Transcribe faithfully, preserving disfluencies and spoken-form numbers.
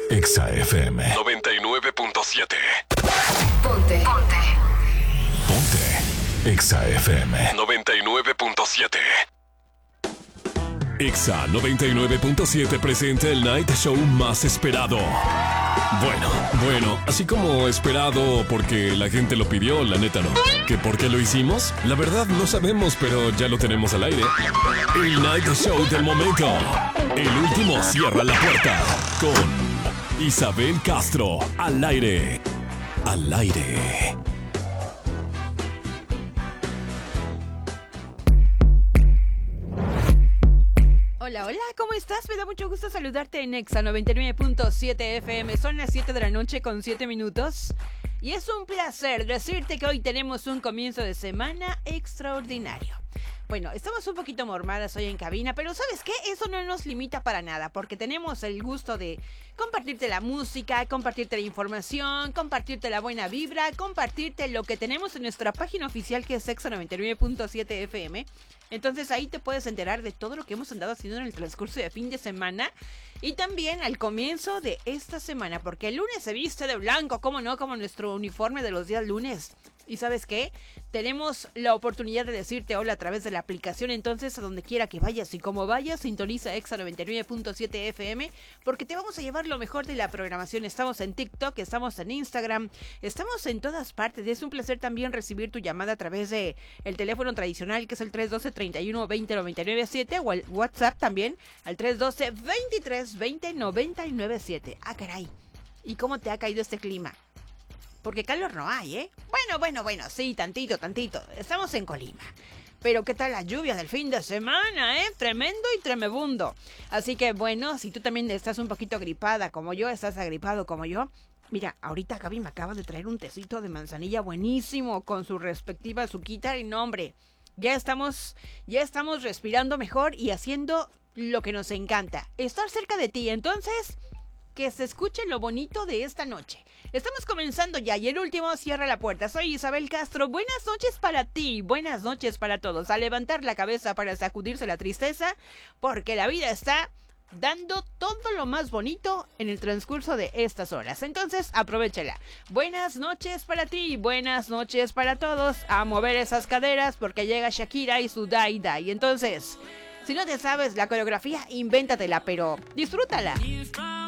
Exa F M noventa y nueve punto siete. Ponte. Ponte. Ponte. Exa F M noventa y nueve punto siete. Exa noventa y nueve punto siete presenta el night show más esperado. Bueno, bueno, así como esperado porque la gente lo pidió, la neta no. ¿Que por qué lo hicimos? La verdad no sabemos, pero ya lo tenemos al aire. El night show del momento. El último cierra la puerta con Isabel Castro al aire. Al aire. Hola, hola, ¿cómo estás? Me da mucho gusto saludarte en Exa noventa y nueve punto siete F M. Son las siete de la noche con siete minutos. Y es un placer decirte que hoy tenemos un comienzo de semana extraordinario. Bueno, estamos un poquito mormadas hoy en cabina, pero ¿sabes qué? Eso no nos limita para nada, porque tenemos el gusto de compartirte la música, compartirte la información, compartirte la buena vibra, compartirte lo que tenemos en nuestra página oficial que es Exa noventa y nueve punto siete F M. Entonces ahí te puedes enterar de todo lo que hemos andado haciendo en el transcurso de fin de semana y también al comienzo de esta semana, porque el lunes se viste de blanco, ¿cómo no? Como nuestro uniforme de los días lunes. ¿Y sabes qué? Tenemos la oportunidad de decirte hola a través de la aplicación, entonces a donde quiera que vayas y como vayas, sintoniza Exa noventa y nueve punto siete F M, porque te vamos a llevar lo mejor de la programación. Estamos en TikTok, estamos en Instagram, estamos en todas partes. Es un placer también recibir tu llamada a través de el teléfono tradicional, que es el tres uno dos, treinta y uno, veinte, noventa y nueve siete, o el WhatsApp también, al tres uno dos, veintitrés, veinte, noventa y nueve siete. Ah, caray. ¿Y cómo te ha caído este clima? Porque calor no hay, ¿eh? Bueno, bueno, bueno, sí, tantito, tantito. Estamos en Colima. Pero ¿qué tal las lluvias del fin de semana, eh? Tremendo y tremebundo. Así que, bueno, si tú también estás un poquito gripada como yo, estás agripado como yo, mira, ahorita Gaby me acaba de traer un tecito de manzanilla buenísimo con su respectiva azuquita y no, hombre, ya estamos, ya estamos respirando mejor y haciendo lo que nos encanta, estar cerca de ti. Entonces, que se escuche lo bonito de esta noche. Estamos comenzando ya y el último cierra la puerta. Soy Isabel Castro. Buenas noches para ti, buenas noches para todos. A levantar la cabeza para sacudirse la tristeza, porque la vida está dando todo lo más bonito en el transcurso de estas horas. Entonces, aprovéchala. Buenas noches para ti, buenas noches para todos. A mover esas caderas porque llega Shakira y su Dai Dai. Entonces, si no te sabes la coreografía, invéntatela, pero disfrútala.